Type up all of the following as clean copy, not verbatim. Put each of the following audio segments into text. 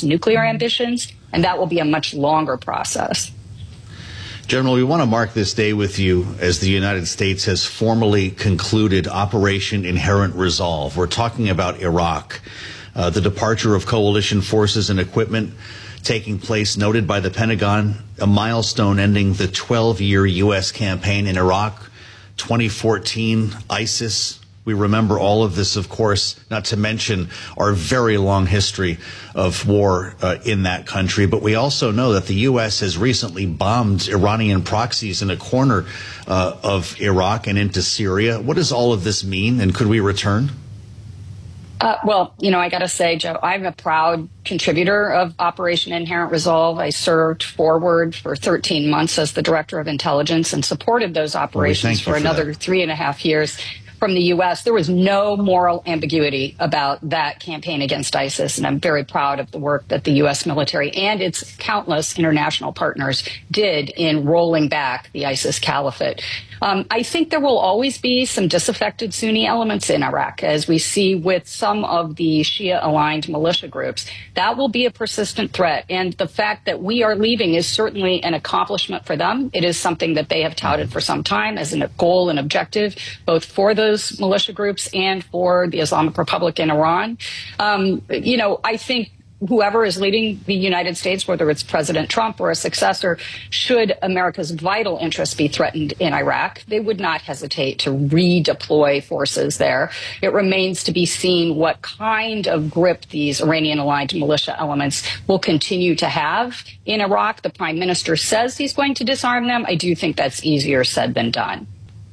its nuclear ambitions, and that will be a much longer process. General, we want to mark this day with you as the United States has formally concluded Operation Inherent Resolve. We're talking about Iraq, the departure of coalition forces and equipment taking place, noted by the Pentagon, a milestone ending the 12-year U.S. campaign in Iraq, 2014, ISIS. We remember all of this, of course, not to mention our very long history of war in that country. But we also know that the U.S. has recently bombed Iranian proxies in a corner of Iraq and into Syria. What does all of this mean, and could we return? Well, I got to say, Joe, I'm a proud contributor of Operation Inherent Resolve. I served forward for 13 months as the director of intelligence and supported those operations for another 3.5 years. From the U.S., there was no moral ambiguity about that campaign against ISIS, and I'm very proud of the work that the U.S. military and its countless international partners did in rolling back the ISIS caliphate. I think there will always be some disaffected Sunni elements in Iraq, as we see with some of the Shia-aligned militia groups. That will be a persistent threat, and the fact that we are leaving is certainly an accomplishment for them. It is something that they have touted for some time as a goal and objective, both for those militia groups and for the Islamic Republic in Iran. I think whoever is leading the United States, whether it's President Trump or a successor, should America's vital interests be threatened in Iraq, they would not hesitate to redeploy forces there. It remains to be seen what kind of grip these Iranian-aligned militia elements will continue to have in Iraq. The Prime Minister says he's going to disarm them. I do think that's easier said than done.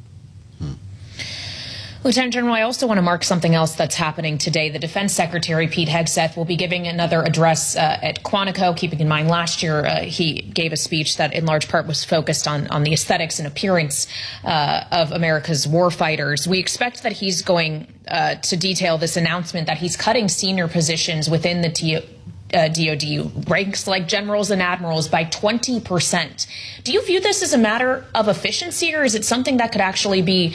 Lieutenant General, I also want to mark something else that's happening today. The Defense Secretary, Pete Hegseth, will be giving another address at Quantico. Keeping in mind last year he gave a speech that in large part was focused on the aesthetics and appearance of America's warfighters. We expect that he's going to detail this announcement that he's cutting senior positions within the DOD, ranks like generals and admirals, by 20%. Do you view this as a matter of efficiency, or is it something that could actually be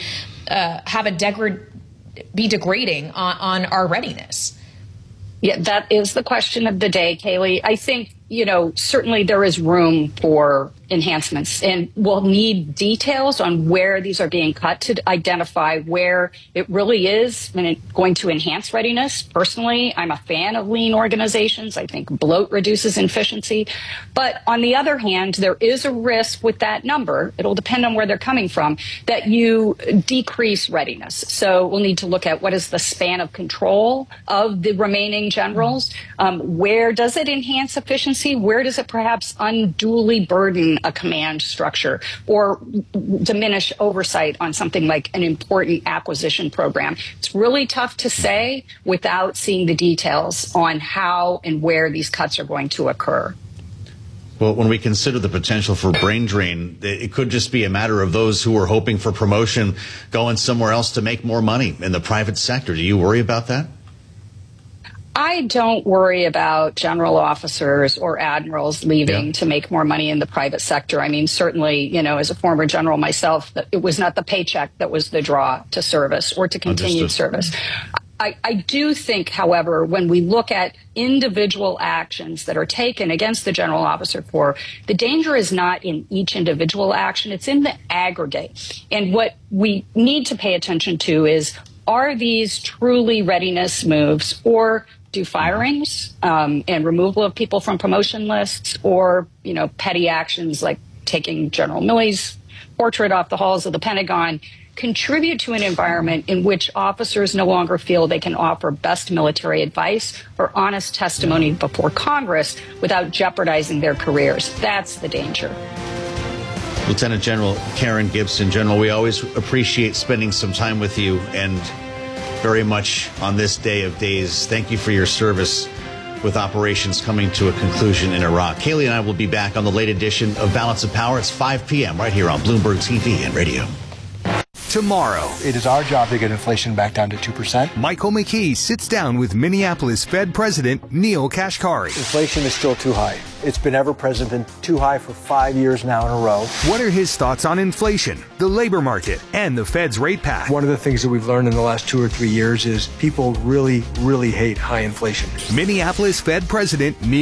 be degrading on our readiness? Yeah, that is the question of the day, Kayleigh. I think, certainly there is room for enhancements, and we'll need details on where these are being cut to identify where it really is going to enhance readiness. Personally, I'm a fan of lean organizations. I think bloat reduces efficiency. But on the other hand, there is a risk with that number. It'll depend on where they're coming from, that you decrease readiness. So we'll need to look at what is the span of control of the remaining generals. Where does it enhance efficiency? Where does it perhaps unduly burden a command structure or diminish oversight on something like an important acquisition program? It's really tough to say without seeing the details on how and where these cuts are going to occur. Well, when we consider the potential for brain drain, it could just be a matter of those who are hoping for promotion going somewhere else to make more money in the private sector. Do you worry about that? I don't worry about general officers or admirals leaving to make more money in the private sector. I mean, certainly, as a former general myself, it was not the paycheck that was the draw to service or to continued service. I do think, however, when we look at individual actions that are taken against the General Officer Corps, the danger is not in each individual action, it's in the aggregate. And what we need to pay attention to is, are these truly readiness moves, or do firings and removal of people from promotion lists, or, petty actions like taking General Milley's portrait off the halls of the Pentagon, contribute to an environment in which officers no longer feel they can offer best military advice or honest testimony before Congress without jeopardizing their careers? That's the danger. Lieutenant General Karen Gibson. General, we always appreciate spending some time with you, and very much on this day of days. Thank you for your service with operations coming to a conclusion in Iraq. Kayleigh and I will be back on the late edition of Balance of Power. It's 5 p.m. right here on Bloomberg TV and radio. Tomorrow, it is our job to get inflation back down to 2%. Michael McKee sits down with Minneapolis Fed President Neel Kashkari. Inflation is still too high. It's been ever present and too high for 5 years now in a row. What are his thoughts on inflation, the labor market, and the Fed's rate path? One of the things that we've learned in the last 2 or 3 years is people really, really hate high inflation. Minneapolis Fed President Neel